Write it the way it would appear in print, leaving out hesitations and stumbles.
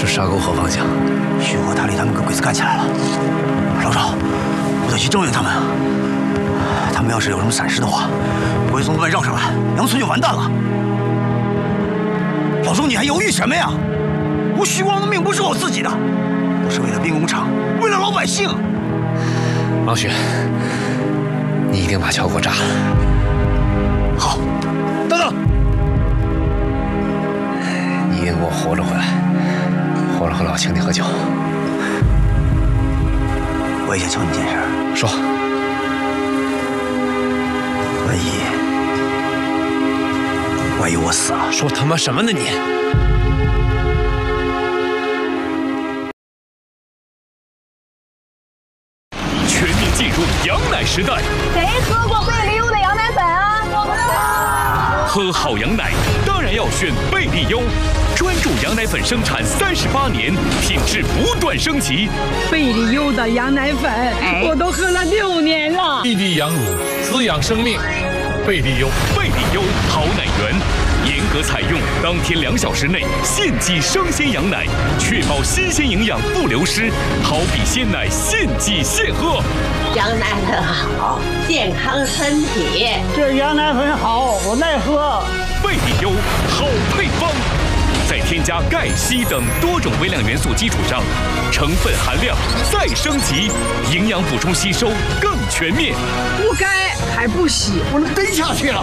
是沙沟河方向。 徐和大力他们跟鬼子干起来了。老赵，我得去增援他们。他们要是有什么闪失的话，鬼子从外绕上来，杨村就完蛋了。老周，你还犹豫什么呀？我徐光的命不是我自己的，我是为了兵工厂，为了老百姓。 王旭，你一定把桥给我炸了。 好，等等， 你一定给我活着回来，活着和老青你喝酒。 我也想求你件事。 说。 万一我死了， 说他妈什么呢你？ 全面进入羊奶时代。 谁喝过贝利优的羊奶粉啊？我们喝好羊奶当然要选贝利优，专注羊奶粉生产38年，品质不断升级。 贝利优的羊奶粉，我都喝了6年了。 滴滴羊乳，滋养生命。贝利优， 贝利优好奶源，严格采用当天2小时内现挤生鲜羊奶，确保新鲜营养不流失，好比鲜奶现挤现喝。 羊奶粉好，健康身体。 这羊奶粉好，我耐喝。 贝利优好配方，在添加钙、硒等多种微量元素基础上，成分含量再升级，营养补充吸收更全面。 不该还不洗，我能蹲下去了。